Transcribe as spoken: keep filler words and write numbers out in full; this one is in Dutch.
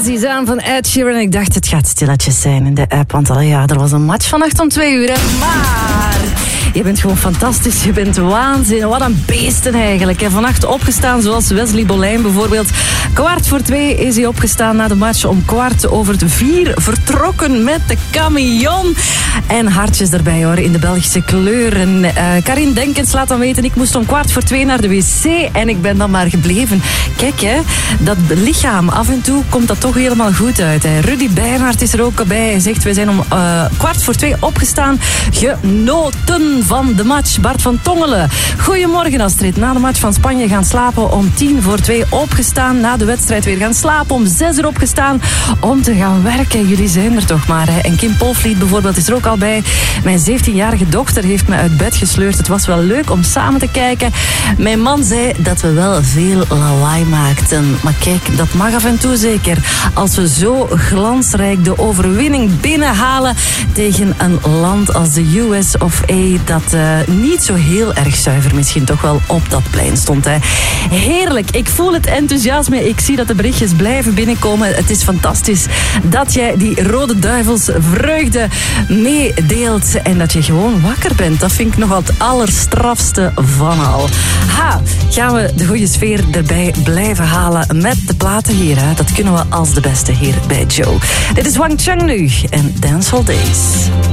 Oasis aan van Ed Sheeran. Ik dacht, het gaat stilletjes zijn in de app. Want al ja, er was een match vannacht om twee uur. Hè. Maar je bent gewoon fantastisch. Je bent waanzin. Wat een beesten eigenlijk. Hè. Vannacht opgestaan zoals Wesley Bolijn bijvoorbeeld. Kwart voor twee is hij opgestaan na de match. Om kwart over vier vertrokken met de camion. En hartjes erbij hoor, in de Belgische kleuren. Uh, Karin Denkens laat dan weten, ik moest om kwart voor twee naar de wc. En ik ben dan maar gebleven. Kijk hè, dat lichaam, af en toe komt dat toch helemaal goed uit. Hè. Rudy Bernhard is er ook bij. Hij zegt, we zijn om uh, kwart voor twee opgestaan. Genoten van de match. Bart van Tongelen. Goedemorgen Astrid. Na de match van Spanje gaan slapen om tien voor twee opgestaan. Na de wedstrijd weer gaan slapen. Om zes uur opgestaan om te gaan werken. Jullie zijn er toch maar. Hè. En Kim Polvliet bijvoorbeeld is er ook al bij. Mijn zeventienjarige dochter heeft me uit bed gesleurd. Het was wel leuk om samen te kijken. Mijn man zei dat we wel veel lawaai maakten. Maar kijk, dat mag af en toe zeker. Als we zo glansrijk de overwinning binnenhalen tegen een land als de U S of A, dat uh, niet zo heel erg zuiver misschien toch wel op dat plein stond. Hè. Heerlijk, ik voel het enthousiasme. Ik zie dat de berichtjes blijven binnenkomen. Het is fantastisch dat jij die Rode Duivels vreugde meedeelt en dat je gewoon wakker bent. Dat vind ik nog het allerstrafste van al. Ha, gaan we de goede sfeer erbij blijven halen met de platen hier. Hè? Dat kunnen we als de beste hier bij Joe. Dit is Wang Chang nu en Dancehall Days.